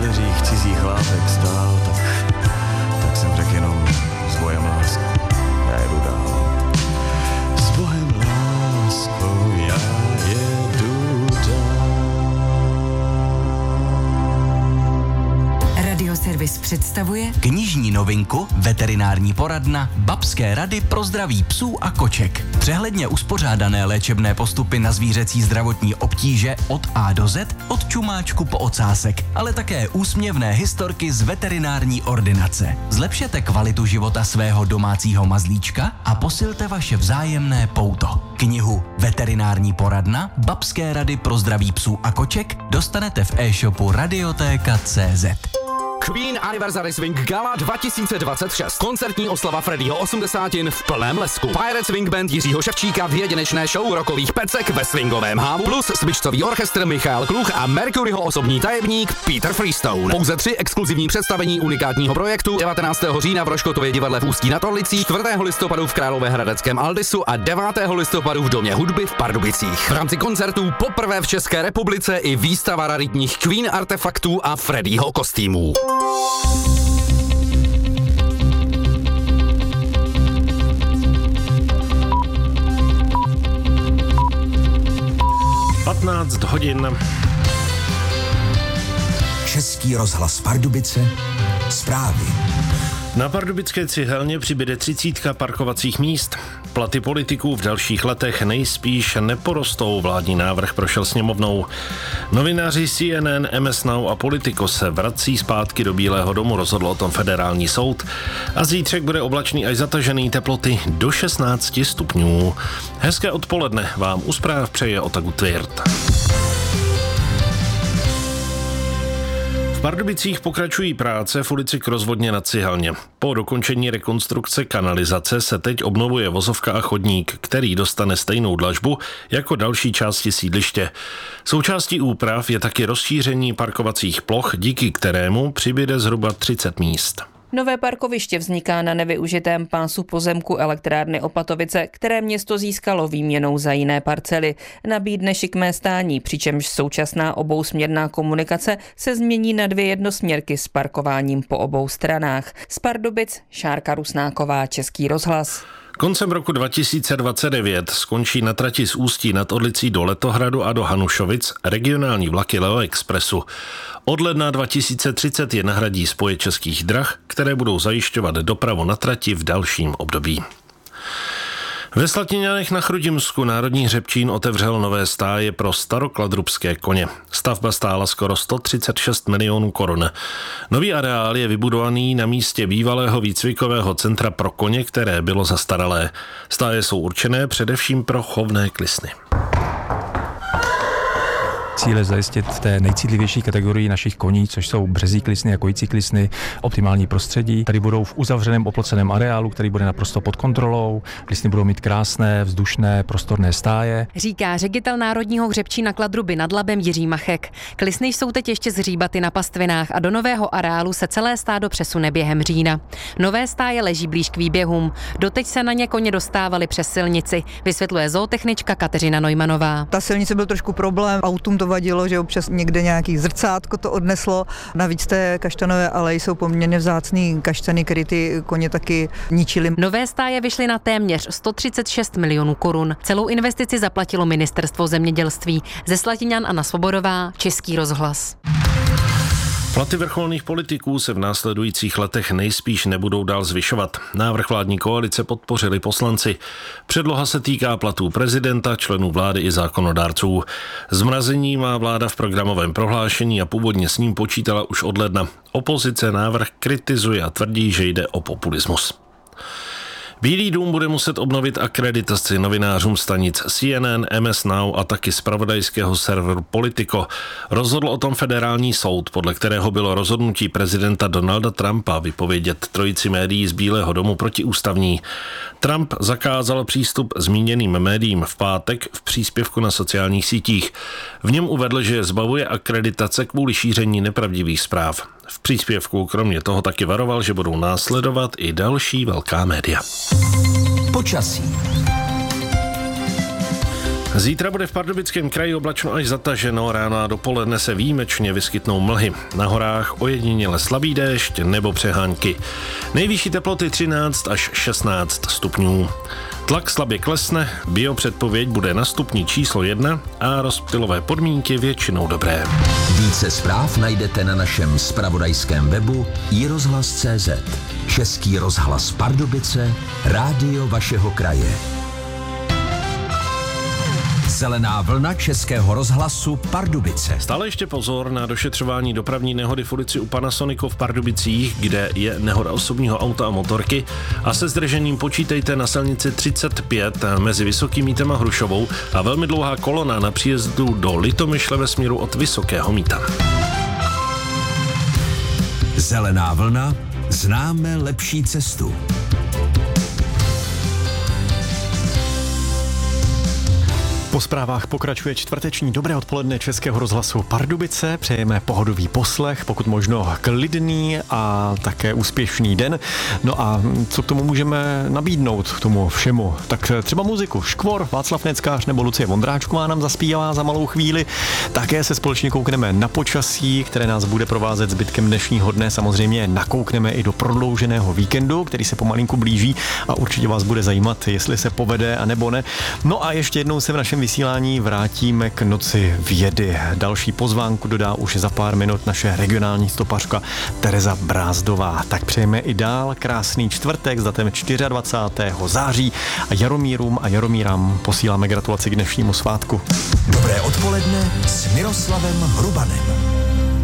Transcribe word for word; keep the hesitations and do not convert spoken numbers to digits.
dveřích cizích látek stál, tak, tak jsem řekl jenom s bojem lásku, já jedu dál. S bohem láskou já jedu dál. Radioservis představuje knižní novinku Veterinární poradna Babské rady pro zdraví psů a koček. Přehledně uspořádané léčebné postupy na zvířecí zdravotní obtíže od A do Z, od čumáčku po ocásek, ale také úsměvné historky z veterinární ordinace. Zlepšete kvalitu života svého domácího mazlíčka a posilte vaše vzájemné pouto. Knihu Veterinární poradna Babské rady pro zdraví psů a koček dostanete v e-shopu radiotéka tečka cé zet. Queen Anniversary Swing Gala dva tisíce dvacet šest. Koncertní oslava Freddieho osmdesátin v plném lesku. Pirate Swing Band Jiřího Ševčíka v jedinečné show rockových pecek ve swingovém hávu plus smyčcový orchestr Michal Kluch a Mercuryho osobní tajemník Peter Freestone. Pouze tři exkluzivní představení unikátního projektu devatenáctého října v Roškotově divadle v Ústí nad Orlicí, čtvrtého listopadu v Královéhradeckém Aldisu a devátého listopadu v Domě hudby v Pardubicích. V rámci koncertů poprvé v České republice i výstava raritních Queen artefaktů a Freddieho kostýmů. patnáct hodin. Český rozhlas Pardubice. Zprávy. Na pardubické cihelně přibyde třicítka parkovacích míst. Platy politiků v dalších letech nejspíš neporostou, vládní návrh prošel sněmovnou. Novináři C N N, M S Now a Politico se vrací zpátky do Bílého domu, rozhodl o tom federální soud. A zítřek bude oblačný až zatažený, teploty do šestnáct stupňů. Hezké odpoledne vám u zpráv přeje Otagu Tvirt. V Pardubicích pokračují práce v ulici k rozvodně na Cihelně. Po dokončení rekonstrukce kanalizace se teď obnovuje vozovka a chodník, který dostane stejnou dlažbu jako další části sídliště. Součástí úprav je taky rozšíření parkovacích ploch, díky kterému přibyde zhruba třicet míst. Nové parkoviště vzniká na nevyužitém pásu pozemku elektrárny Opatovice, které město získalo výměnou za jiné parcely. Nabídne šikmé stání, přičemž současná obousměrná komunikace se změní na dvě jednosměrky s parkováním po obou stranách. Z Pardubic Šárka Rusnáková, Český rozhlas. Koncem roku dva tisíce dvacet devět skončí na trati z Ústí nad Orlicí do Letohradu a do Hanušovic regionální vlaky Leo Expressu. Od ledna dva tisíce třicet je nahradí spoje Českých drah, které budou zajišťovat dopravu na trati v dalším období. Ve Slatinянech na Chrudimsku Národní hřebčín otevřel nové stáje pro starokladrubské koně. Stavba stála skoro sto třicet šest milionů korun. Nový areál je vybudovaný na místě bývalého výcvikového centra pro koně, které bylo zastaralé. Stáje jsou určené především pro chovné klisny. Cíl je zajistit v té nejcitlivější kategorii našich koní, což jsou březí klisny a kojící klisny, optimální prostředí. Tady budou v uzavřeném oploceném areálu, který bude naprosto pod kontrolou. Klisny budou mít krásné, vzdušné, prostorné stáje. Říká ředitel Národního hřebčína Kladruby nad Labem Jiří Machek. Klisny jsou teď ještě zhříbaty na pastvinách a do nového areálu se celé stádo přesune během října. Nové stáje leží blíž k výběhům. Doteď se na ně koně dostávali přes silnici, vysvětluje zootechnička Kateřina Neumannová. Ta silnice byl trošku problém, autům to vadilo, že občas někde nějaký zrcátko to odneslo. Navíc té kaštanové aleji jsou poměrně vzácný kaštany, který ty koně taky ničily. Nové stáje vyšly na téměř sto třicet šest milionů korun. Celou investici zaplatilo Ministerstvo zemědělství. Ze Slatinyan Anna Svobodová, Český rozhlas. Platy vrcholných politiků se v následujících letech nejspíš nebudou dál zvyšovat. Návrh vládní koalice podpořili poslanci. Předloha se týká platů prezidenta, členů vlády i zákonodárců. Zmrazení má vláda v programovém prohlášení a původně s ním počítala už od ledna. Opozice návrh kritizuje a tvrdí, že jde o populismus. Bílý dům bude muset obnovit akreditaci novinářům stanic C N N, M S Now a taky zpravodajského serveru Politico. Rozhodl o tom federální soud, podle kterého bylo rozhodnutí prezidenta Donalda Trumpa vypovědět trojici médií z Bílého domu protiústavní. Trump zakázal přístup zmíněným médiím v pátek v příspěvku na sociálních sítích. V něm uvedl, že zbavuje akreditace kvůli šíření nepravdivých zpráv. V příspěvku kromě toho taky varoval, že budou následovat i další velká média. Počasí. Zítra bude v Pardubickém kraji oblačno až zataženo, ráno a dopoledne se výjimečně vyskytnou mlhy. Na horách ojediněle slabý déšť nebo přehánky. Nejvyšší teploty třináct až šestnáct stupňů. Tlak slabě klesne, biopředpověď bude na stupni číslo jedna a rozptylové podmínky většinou dobré. Více zpráv najdete na našem zpravodajském webu i rozhlas tečka cé zet. Český rozhlas Pardubice, rádio vašeho kraje. Zelená vlna Českého rozhlasu Pardubice. Stále ještě pozor na došetřování dopravní nehody v ulici u Panasonicu v Pardubicích, kde je nehoda osobního auta a motorky, a se zdržením počítejte na silnici třicet pět mezi Vysokým Mítem a Hrušovou a velmi dlouhá kolona na příjezdu do Litomyšle ve směru od Vysokého Míta. Zelená vlna, známe lepší cestu. Po zprávách pokračuje čtvrteční dobré odpoledne Českého rozhlasu Pardubice. Přejeme pohodový poslech, pokud možno klidný a také úspěšný den. No a co k tomu můžeme nabídnout, k tomu všemu? Tak třeba muziku. Škvor, Václav Neckář nebo Lucie Vondráčková nám zaspívá za malou chvíli. Také se společně koukneme na počasí, které nás bude provázet zbytkem dnešního dne. Samozřejmě nakoukneme i do prodlouženého víkendu, který se pomalinku blíží a určitě vás bude zajímat, jestli se povede a nebo ne. No a ještě jednou se v našem vysílání vrátíme k noci vědy. Další pozvánku dodá už za pár minut naše regionální stopařka Tereza Brázdová. Tak přejeme i dál krásný čtvrtek s datem dvacátého čtvrtého září a Jaromírům a Jaromírám posíláme gratulaci k dnešnímu svátku. Dobré odpoledne s Miroslavem Hrubanem.